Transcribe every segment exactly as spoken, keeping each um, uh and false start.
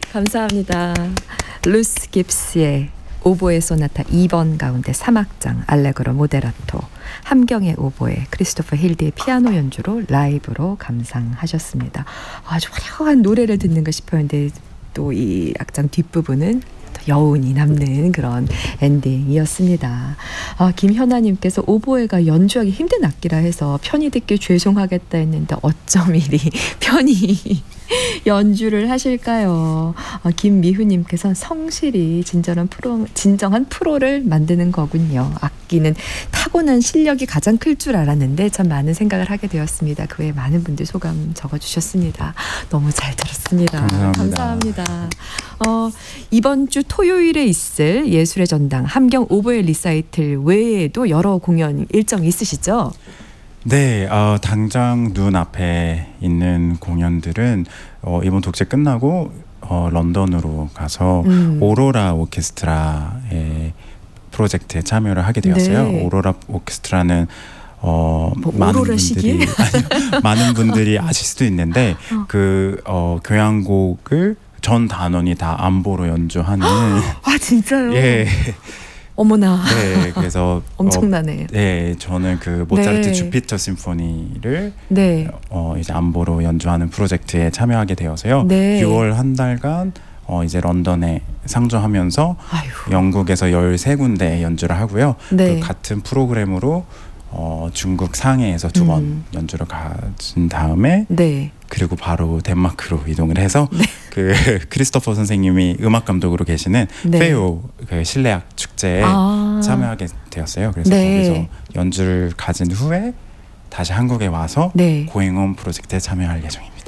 감사합니다. 루스 깁스의 오보에 소나타 이 번 가운데 삼 악장 알레그로 모데라토, 함경의 오보에, 크리스토퍼 힐디의 피아노 연주로 라이브로 감상하셨습니다. 아주 화려한 노래를 듣는가 싶었는데 또 이 악장 뒷부분은 여운이 남는 그런 엔딩이었습니다. 아, 김현아님께서 오보에가 연주하기 힘든 악기라 해서 편히 듣기 죄송하겠다 했는데 어쩜 이리 편히 연주를 하실까요? 아, 김미hu님께서 성실히 진정한 프로, 진정한 프로를 만드는 거군요. 악기는 타고난 실력이 가장 클 줄 알았는데 참 많은 생각을 하게 되었습니다. 그 외에 많은 분들 소감 적어주셨습니다. 너무 잘 들었습니다. 감사합니다. 감사합니다. 어, 이번 주 토요일에 있을 예술의 전당 함경 오보에 리사이틀 외에도 여러 공연 일정 있으시죠? 네, 어, 당장 눈앞에 있는 공연들은 어, 이번 독재 끝나고 어, 런던으로 가서 음. 오로라 오케스트라의 프로젝트에 참여를 하게 되었어요. 네. 오로라 오케스트라는 어, 뭐 많은 오로라 분들이 시기? 아니요, 많은 분들이 아실 수도 있는데 어. 그 어, 교향곡을 전 단원이 다 안보로 연주하는 아 진짜요? 예. 어머나. 네, 그래서 엄청나네. 어, 네, 저는 그 모차르트 네. 주피터 심포니를 네. 어, 이제 안보로 연주하는 프로젝트에 참여하게 되어서요. 네. 유월 한 달간 어, 이제 런던에 상주하면서 아유. 영국에서 열세 군데 연주를 하고요. 네. 그 같은 프로그램으로 어, 중국 상해에서 두 번 음. 연주를 가진 다음에 네. 그리고 바로 덴마크로 이동을 해서 네. 그 크리스토퍼 선생님이 음악 감독으로 계시는 네. 페오 그 실내악 축제에 아. 참여하게 되었어요. 그래서 네. 거기서 연주를 가진 후에 다시 한국에 와서 네. 고잉홈 프로젝트에 참여할 예정입니다.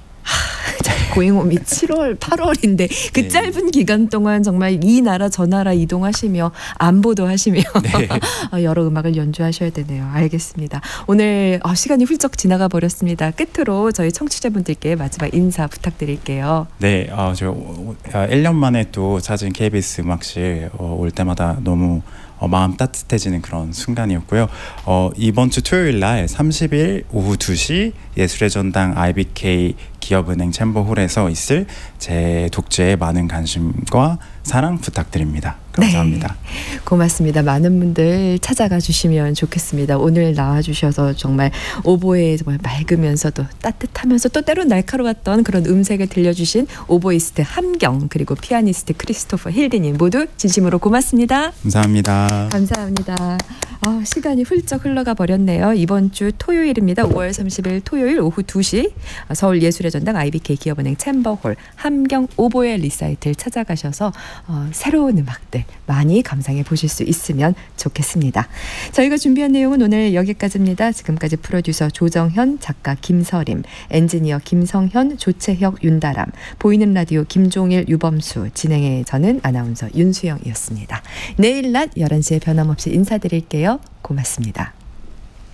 고잉홈이 칠월, 팔월인데 그 네. 짧은 기간 동안 정말 이 나라 저 나라 이동하시며 안보도 하시며 네. 여러 음악을 연주하셔야 되네요. 알겠습니다. 오늘 아, 시간이 훌쩍 지나가 버렸습니다. 끝으로 저희 청취자분들께 마지막 인사 부탁드릴게요. 네, 어, 저 어, 일 년 만에 또 찾은 케이비에스 음악실 어, 올 때마다 너무 어, 마음 따뜻해지는 그런 순간이었고요. 어, 이번 주 토요일 날 삼십 일 오후 두 시 예술의 전당 아이비케이 기업은행 챔버홀에서 있을 제 독재에 많은 관심과 사랑 부탁드립니다. 감사합니다. 네, 고맙습니다. 많은 분들 찾아가 주시면 좋겠습니다. 오늘 나와주셔서 정말 오보에 정말 맑으면서도 따뜻하면서 또 때론 날카로웠던 그런 음색을 들려주신 오보이스트 함경 그리고 피아니스트 크리스토퍼 힐디님 모두 진심으로 고맙습니다. 감사합니다. 감사합니다. 아, 시간이 훌쩍 흘러가 버렸네요. 이번 주 토요일입니다. 오월 삼십일 토요일 오후 두 시 서울 예술의 전당 아이비케이 기업은행 챔버홀 함경 오보에 리사이틀 찾아가셔서 어, 새로운 음악들 많이 감상해 보실 수 있으면 좋겠습니다. 저희가 준비한 내용은 오늘 여기까지입니다. 지금까지 프로듀서 조정현, 작가 김서림, 엔지니어 김성현, 조채혁, 윤다람, 보이는 라디오 김종일, 유범수, 진행의 저는 아나운서 윤수영이었습니다. 내일 낮 열한 시에 변함없이 인사드릴게요. 고맙습니다.